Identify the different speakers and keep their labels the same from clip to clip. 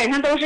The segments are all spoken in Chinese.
Speaker 1: 本上都是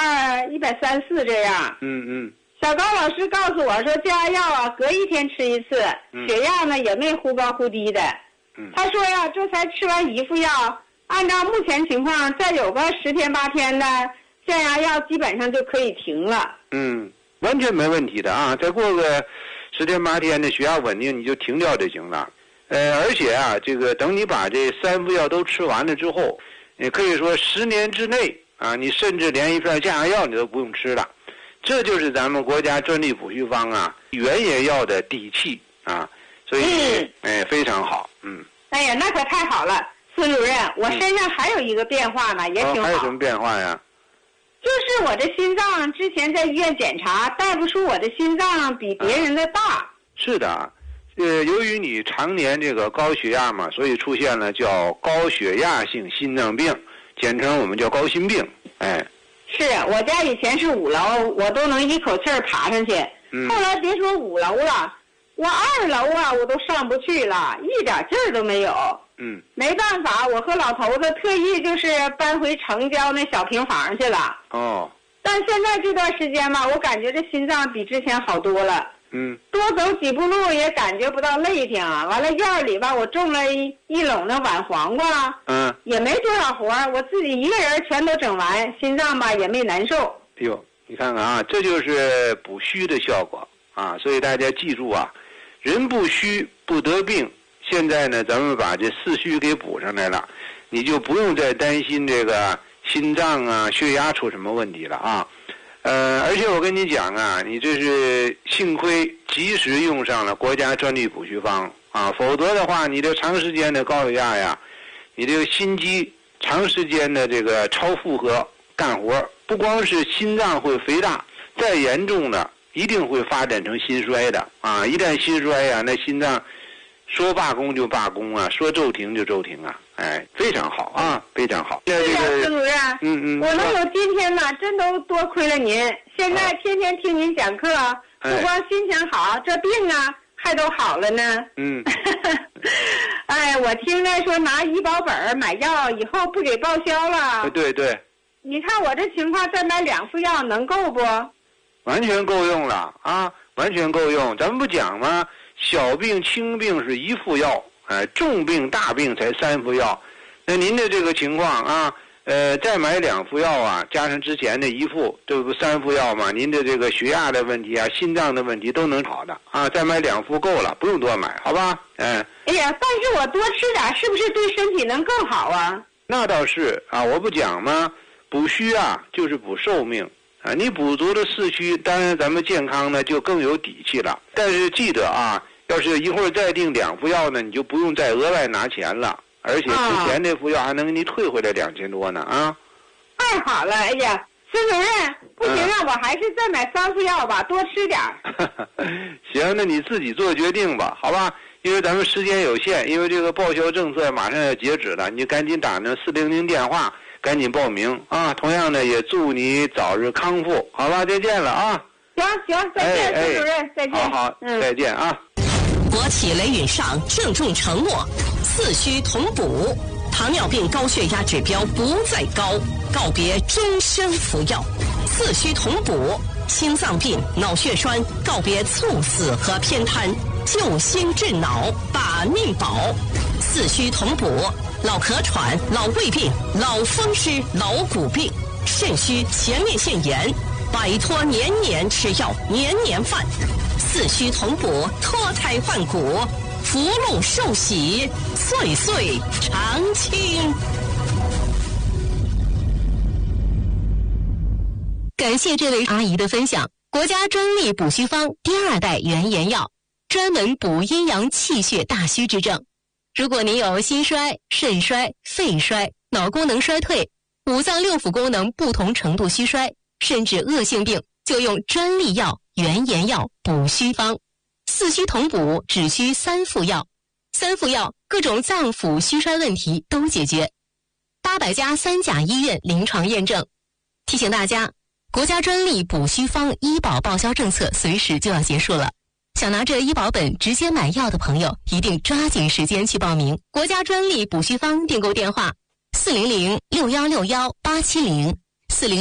Speaker 1: 120、134这样。小高老师告诉我说，降压药啊，隔一天吃一次，血压呢也没忽高忽低的。他说呀，这才吃完1副药，按照目前情况，再有个10天8天的降压药，基本上就可以停了。
Speaker 2: 完全没问题的啊！再过个10天8天的血压稳定，你就停掉就行了。而且啊，这个等你把这3副药都吃完了之后，也可以说10年之内啊，你甚至连一片降压药你都不用吃了。这就是咱们国家专利补虚方啊原研药的底气啊，所以非常好。
Speaker 1: 哎呀，那可太好了，孙主任，我身上还有一个变化呢，也挺好。
Speaker 2: 还有什么变化呀？
Speaker 1: 就是我的心脏之前在医院检查，大夫说我的心脏比别人的大。
Speaker 2: 是的，由于你常年这个高血压嘛，所以出现了叫高血压性心脏病，简称我们叫高心病。
Speaker 1: 是我家以前是5楼，我都能一口气儿爬上去。后来别说5楼了，我2楼啊，我都上不去了，一点劲儿都没有。没办法，我和老头子特意就是搬回城郊那小平房去了。但现在这段时间吧，我感觉这心脏比之前好多了。多走几步路也感觉不到累挺。完了院里吧，我种了一垄的碗黄瓜。也没多少活，我自己一个人全都整完，心脏吧也没难受。
Speaker 2: 你看看啊，这就是补虚的效果啊！所以大家记住啊，人不虚不得病。现在呢，咱们把这4虚给补上来了，你就不用再担心这个心脏啊、血压出什么问题了啊。而且我跟你讲啊，你这是幸亏及时用上了国家专利补虚方啊，否则的话，你这长时间的高血压呀，你这个心肌长时间的这个超负荷干活，不光是心脏会肥大，再严重的一定会发展成心衰的啊！一旦心衰呀，那心脏说罢工就罢工啊，说骤停就骤停啊！非常好啊，非常好。
Speaker 1: 是啊，孙主任，我能有今天呢，真都多亏了您。现在天天听您讲课，不光心情好，这病啊还都好了呢。我听着说拿医保本买药以后不给报销了。
Speaker 2: 对。
Speaker 1: 你看我这情况，再买2副药能够不？
Speaker 2: 完全够用了啊，完全够用。咱们不讲吗？小病轻病是1副药，重病大病才3副药。那您的这个情况啊，再买2副药啊，加上之前的1副，这不3副药嘛？您的这个血压的问题啊、心脏的问题都能好的啊。再买2副够了，不用多买，好吧？
Speaker 1: 哎呀，但是我多吃点，是不是对身体能更好啊？
Speaker 2: 那倒是啊，我不讲吗？补虚啊，就是补寿命啊。你补足了4虚，当然咱们健康呢就更有底气了。但是记得啊，要是一会儿再订2副药呢，你就不用再额外拿钱了，而且之前这副药还能给你退回来2000多呢啊。
Speaker 1: 太好了，哎呀，孙主任，不行啊，我还是再买3副药吧，多吃点
Speaker 2: 行，那你自己做决定吧，好吧？因为咱们时间有限，因为这个报销政策马上要截止了，你赶紧打那400电话。赶紧报名啊！同样的，也祝你早日康复，好吧？再见了啊！
Speaker 1: 行，再见，孙主任，再见。
Speaker 2: 好，再见啊！
Speaker 3: 国企雷允上郑重承诺，4虚同补，糖尿病高血压指标不再高，告别终身服药；4虚同补，心脏病、脑血栓告别猝死和偏瘫，救心治脑，把命保。4虚同补。老咳喘、老胃病、老风湿、老骨病、肾虚、前列腺炎，摆脱年年吃药、年年犯；4虚同补，脱胎换骨，福禄寿喜，岁岁常青。感谢这位阿姨的分享。国家专利补虚方第2代原研药，专门补阴阳气血大虚之症。如果您有心衰、肾衰、肺衰、脑功能衰退、5脏6腑功能不同程度虚衰，甚至恶性病，就用专利药原研药补虚方。4虚同补，只需3副药，3副药各种脏腑虚衰问题都解决。800家3甲医院临床验证。提醒大家，国家专利补虚方医保报销政策随时就要结束了。想拿着医保本直接买药的朋友，一定抓紧时间去报名。国家专利补虚方订购电话：400-6161-870。